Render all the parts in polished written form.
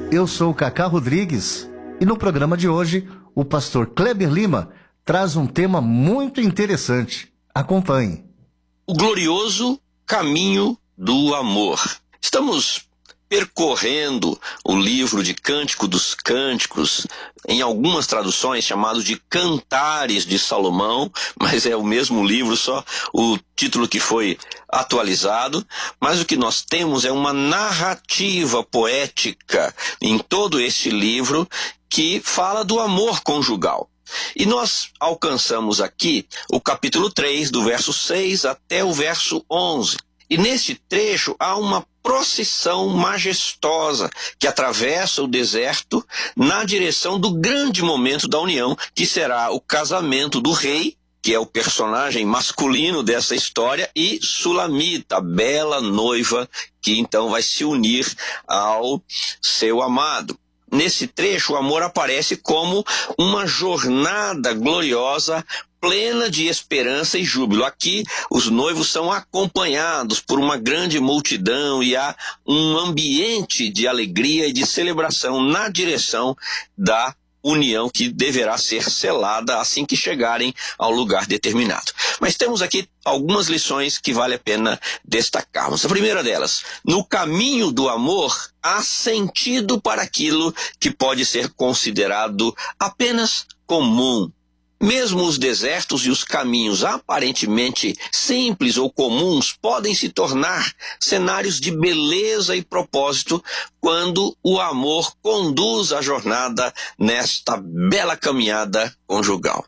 eu sou o Cacá Rodrigues e no programa de hoje o pastor Kleber Lima traz um tema muito interessante. Acompanhe. O glorioso caminho do amor. Estamos percorrendo o livro de Cântico dos Cânticos, em algumas traduções chamado de Cantares de Salomão, mas é o mesmo livro, só o título que foi atualizado. Mas o que nós temos é uma narrativa poética em todo este livro que fala do amor conjugal. E nós alcançamos aqui o capítulo 3, do verso 6 até o verso 11. E neste trecho há uma procissão majestosa que atravessa o deserto na direção do grande momento da união, que será o casamento do rei, que é o personagem masculino dessa história, e Sulamita, a bela noiva, que então vai se unir ao seu amado. Nesse trecho, o amor aparece como uma jornada gloriosa, plena de esperança e júbilo. Aqui, os noivos são acompanhados por uma grande multidão e há um ambiente de alegria e de celebração na direção da união que deverá ser selada assim que chegarem ao lugar determinado. Mas temos aqui algumas lições que vale a pena destacarmos. A primeira delas: no caminho do amor há sentido para aquilo que pode ser considerado apenas comum. Mesmo os desertos e os caminhos aparentemente simples ou comuns podem se tornar cenários de beleza e propósito quando o amor conduz a jornada nesta bela caminhada conjugal.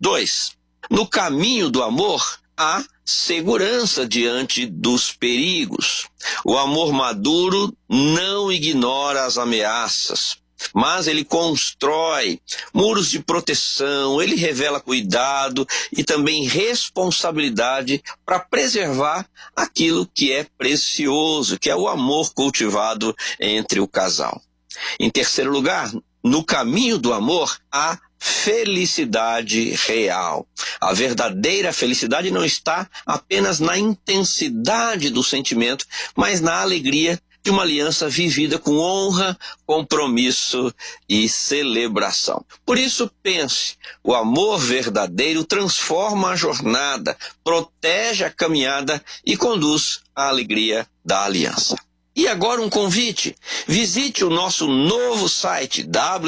2. No caminho do amor há segurança diante dos perigos. O amor maduro não ignora as ameaças, mas ele constrói muros de proteção, ele revela cuidado e também responsabilidade para preservar aquilo que é precioso, que é o amor cultivado entre o casal. Em terceiro lugar, no caminho do amor há felicidade real. A verdadeira felicidade não está apenas na intensidade do sentimento, mas na alegria de uma aliança vivida com honra, compromisso e celebração. Por isso, pense, o amor verdadeiro transforma a jornada, protege a caminhada e conduz à alegria da aliança. E agora um convite: visite o nosso novo site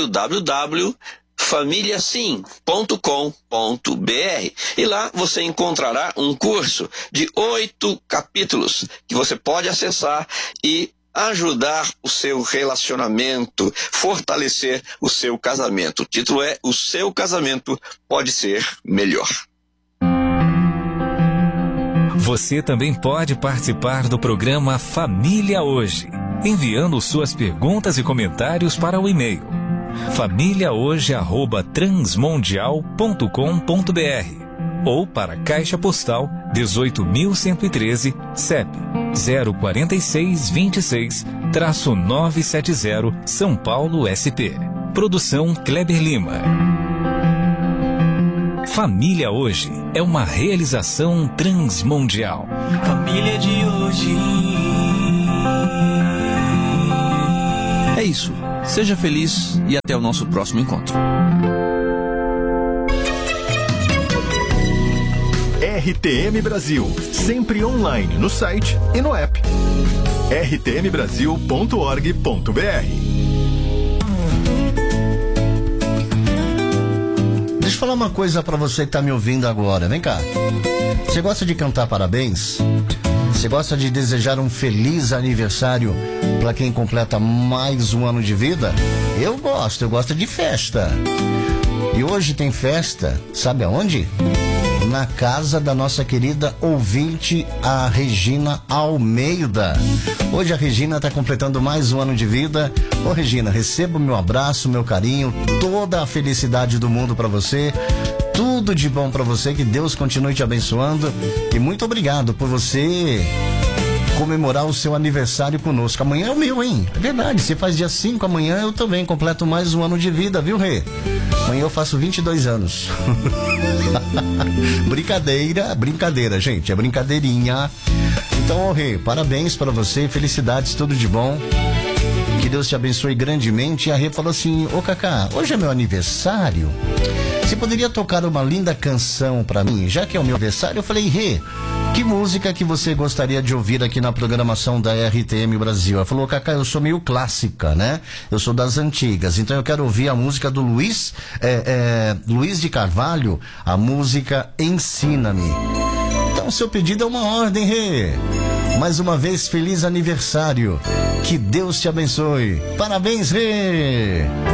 www.familiasim.com.br e lá você encontrará um curso de 8 capítulos que você pode acessar e ajudar o seu relacionamento, fortalecer o seu casamento. O título é O Seu Casamento Pode Ser Melhor. Você também pode participar do programa Família Hoje, enviando suas perguntas e comentários para o e-mail famíliahoje@transmundial.com.br ou para Caixa Postal 18.113, CEP 04626-970, São Paulo, SP. Produção Kleber Lima. Família Hoje é uma realização transmundial. Família de hoje. É isso. Seja feliz e até o nosso próximo encontro. RTM Brasil, sempre online no site e no app. rtmbrasil.org.br. Deixa eu falar uma coisa pra você que tá me ouvindo agora. Vem cá. Você gosta de cantar parabéns? Você gosta de desejar um feliz aniversário pra quem completa mais um ano de vida? Eu gosto de festa. E hoje tem festa, sabe aonde? Na casa da nossa querida ouvinte, a Regina Almeida. Hoje a Regina está completando mais um ano de vida. Ô Regina, receba o meu abraço, meu carinho, toda a felicidade do mundo para você. Tudo de bom para você, que Deus continue te abençoando. E muito obrigado por você comemorar o seu aniversário conosco. Amanhã é o meu, hein? É verdade, você faz dia 5, amanhã eu também completo mais um ano de vida, viu, Rê? Amanhã eu faço 22 anos. Brincadeira, gente, é brincadeirinha. Então, Rê, parabéns para você, felicidades, tudo de bom. Que Deus te abençoe grandemente. E a Rê falou assim: ô Cacá, hoje é meu aniversário. Você poderia tocar uma linda canção pra mim, já que é o meu aniversário? Eu falei: Rê, que música que você gostaria de ouvir aqui na programação da RTM Brasil? Ela falou: Cacá, eu sou meio clássica, né? Eu sou das antigas, então eu quero ouvir a música do Luiz de Carvalho, a música Ensina-me. Então, seu pedido é uma ordem, Rê. Mais uma vez, feliz aniversário. Que Deus te abençoe. Parabéns, Rê.